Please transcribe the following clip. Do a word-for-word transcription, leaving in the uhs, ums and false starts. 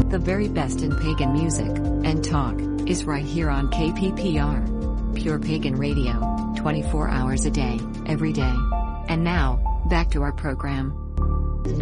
The very best in pagan music and talk is right here on K P P R. Pure Pagan Radio, twenty-four hours a day, every day. And now, back to our program.